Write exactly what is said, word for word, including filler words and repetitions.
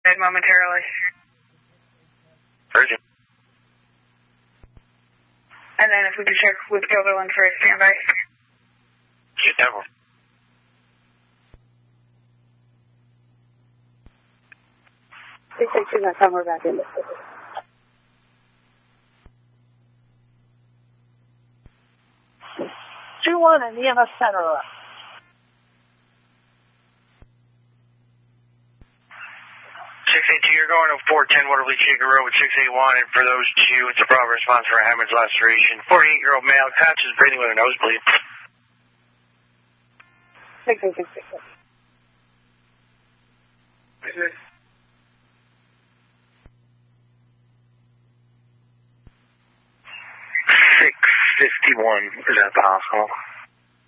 momentarily. Urgent. And then if we could check with Gilderland for a standby. You never. six eight two, that's how we're back in this. two one and E M S center left. six eight two, you're going to four ten Waterloo Chicken Road with six eight one, and for those two, it's a proper response for a hemorrhage laceration. forty-eight-year-old male, catches breathing with a nosebleed. six eight six six. six fifty-one, is that possible?